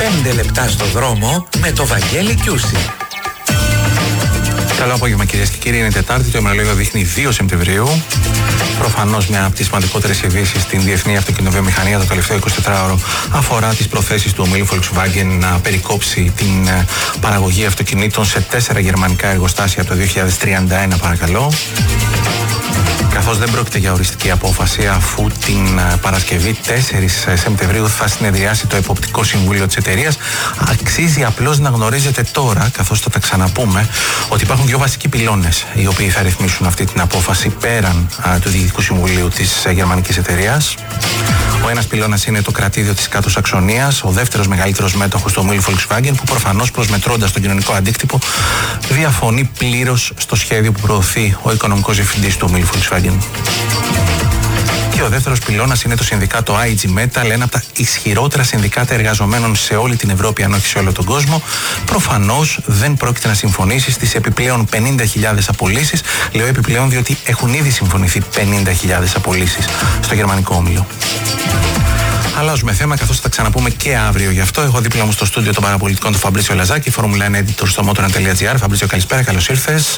5 λεπτά στο δρόμο με το Βαγγέλη Κιούση. Καλό απόγευμα, κυρίες και κύριοι. Είναι Τετάρτη, το ημερολόγιο δείχνει 2 Σεπτεμβρίου. Προφανώς μια από τις σημαντικότερες ειδήσεις στην διεθνή αυτοκινητοβιομηχανία το τελευταίο 24ωρο αφορά τις προθέσεις του ομίλου Volkswagen να περικόψει την παραγωγή αυτοκινήτων σε 4 γερμανικά εργοστάσια από το 2031, παρακαλώ. Καθώς δεν πρόκειται για οριστική απόφαση, αφού την Παρασκευή 4 Σεπτεμβρίου θα συνεδριάσει το Εποπτικό Συμβούλιο της εταιρείας, αξίζει απλώς να γνωρίζετε τώρα, καθώς θα τα ξαναπούμε, ότι υπάρχουν 2 βασικοί πυλώνες οι οποίοι θα ρυθμίσουν αυτή την απόφαση πέραν του Διοικητικού Συμβουλίου της γερμανικής εταιρείας. Ο ένας πυλώνας είναι το κρατήδιο της Κάτω Σαξονίας, ο δεύτερος μεγαλύτερος μέτοχος του ομίλου Volkswagen, που προφανώς προσμετρώντας τον κοινωνικό αντίκτυπο διαφωνεί πλήρως στο σχέδιο που προωθεί ο οικονομικός διευθυντής του ομίλου Volkswagen. Και ο δεύτερος πυλώνας είναι το συνδικάτο IG Metall, ένα από τα ισχυρότερα συνδικάτα εργαζομένων σε όλη την Ευρώπη, αν όχι σε όλο τον κόσμο. Προφανώς δεν πρόκειται να συμφωνήσει στις επιπλέον 50.000 απολύσεις. Λέω επιπλέον διότι έχουν ήδη συμφωνηθεί 50.000 απολύσεις στο γερμανικό όμιλο. Αλλάζουμε θέμα, καθώς θα τα ξαναπούμε και αύριο γι' αυτό. Έχω δίπλα μου στο στούντιο των παραπολιτικών του Φαμπρίσιο Λαζάκη, Formula 1 editor στο motor.gr. Φαμπρίσιο, καλησπέρα, καλώς ήρθες.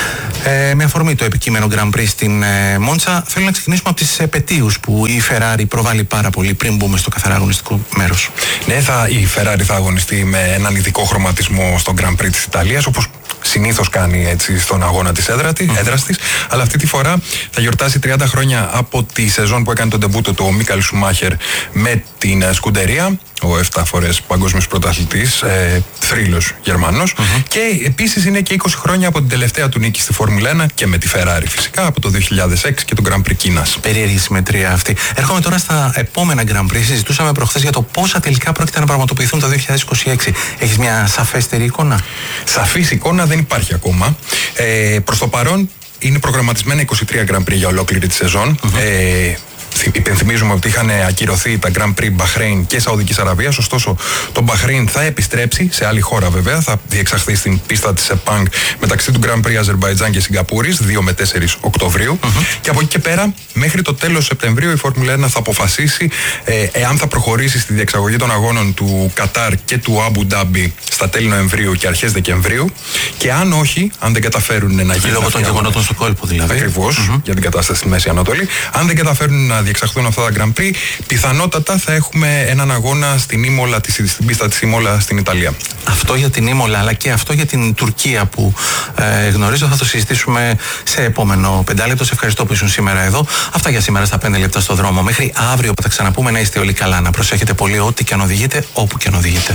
Με αφορμή το επικείμενο Grand Prix στην Μόντσα, θέλω να ξεκινήσουμε από τις επετείους που η Ferrari προβάλλει πάρα πολύ πριν μπούμε στο καθαρά αγωνιστικό μέρος. Ναι, η Ferrari θα αγωνιστεί με έναν ειδικό χρωματισμό στο Grand Prix της Ιταλίας, όπως συνήθως κάνει έτσι στον αγώνα της έδρας της, αλλά αυτή τη φορά θα γιορτάσει 30 χρόνια από τη σεζόν που έκανε τον ντεμπούτο του ο Μίκαελ Σουμάχερ με την σκουντερία, ο 7 φορές παγκόσμιος πρωταθλητής, θρύλος Γερμανός, και επίσης είναι και 20 χρόνια από την τελευταία του νίκη στη Φόρμουλα 1 και με τη Ferrari φυσικά από το 2006 και τον Grand Prix Κίνας. Περίεργη συμμετρία αυτή. Έρχομαι τώρα στα επόμενα Grand Prix. Συζητούσαμε προχθές για το πόσα τελικά πρόκειται να πραγματοποιηθούν το 2026. Έχεις μια σαφέστερη εικόνα? Σαφής εικόνα δεν υπάρχει ακόμα. Προς το παρόν είναι προγραμματισμένα 23 Grand Prix για ολόκληρη τη σεζόν. Υπενθυμίζουμε ότι είχαν ακυρωθεί τα Grand Prix Bahrain και Σαουδικής Αραβίας. Ωστόσο, το Bahrain θα επιστρέψει σε άλλη χώρα, βέβαια. Θα διεξαχθεί στην πίστα της Sepang μεταξύ του Grand Prix Αζερμπαϊτζάν και Σιγκαπούρης 2 με 4 Οκτωβρίου. Και από εκεί και πέρα, μέχρι το τέλος Σεπτεμβρίου, η Φόρμουλα 1 θα αποφασίσει εάν θα προχωρήσει στη διεξαγωγή των αγώνων του Κατάρ και του Αμπου Ντάμπι στα τέλη Νοεμβρίου και αρχές Δεκεμβρίου. Και αν όχι, αν δεν καταφέρουν να γίνουν. Λόγω των γεγονότων στο κόλπο, δηλαδή. Ακριβώς, για την κατάσταση στη Μέση Ανατολή. Αν δεν καταφέρουν να διεξαχθούν αυτά τα Grand Prix, πιθανότατα θα έχουμε έναν αγώνα στην Ήμολα, στην πίστα της Ήμολα στην Ιταλία. Αυτό για την Ήμολα, αλλά και αυτό για την Τουρκία που γνωρίζω θα το συζητήσουμε σε επόμενο 5 λεπτό. Σε ευχαριστώ που ήσουν σήμερα εδώ. Αυτά για σήμερα στα 5 λεπτά στο δρόμο. Μέχρι αύριο που θα ξαναπούμε, να είστε όλοι καλά. Να προσέχετε πολύ ό,τι και αν οδηγείτε, όπου και αν οδηγείτε.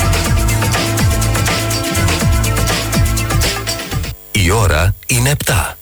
Η ώρα είναι 7.